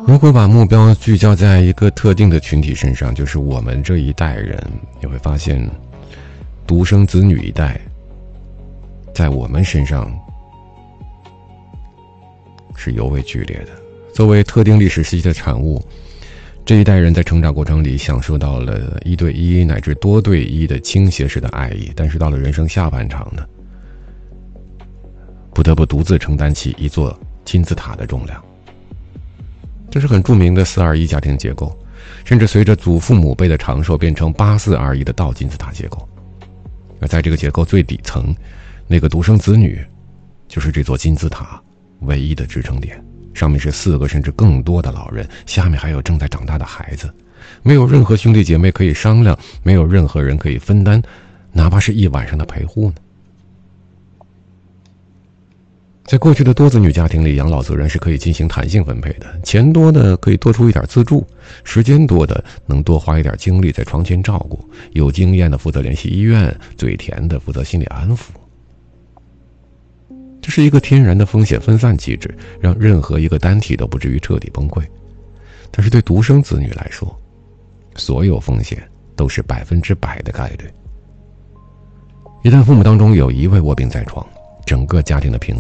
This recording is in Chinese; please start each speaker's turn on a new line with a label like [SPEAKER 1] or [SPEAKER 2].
[SPEAKER 1] 如果把目标聚焦在一个特定的群体身上，就是我们这一代人，你会发现独生子女一代在我们身上是尤为剧烈的。作为特定历史时期的产物，这一代人在成长过程里享受到了1对1乃至多对1的倾斜式的爱意，但是到了人生下半场呢，不得不独自承担起一座金字塔的重量。这是很著名的421家庭结构，甚至随着祖父母辈的长寿变成8421的倒金字塔结构。而在这个结构最底层，那个独生子女就是这座金字塔唯一的支撑点，上面是4个甚至更多的老人，下面还有正在长大的孩子，没有任何兄弟姐妹可以商量，没有任何人可以分担，哪怕是一晚上的陪护呢。在过去的多子女家庭里，养老责任是可以进行弹性分配的，钱多的可以多出一点资助，时间多的能多花一点精力在床前照顾，有经验的负责联系医院，嘴甜的负责心理安抚。这是一个天然的风险分散机制，让任何一个单体都不至于彻底崩溃。但是对独生子女来说，所有风险都是100%的概率。一旦父母当中有一位卧病在床，整个家庭的平衡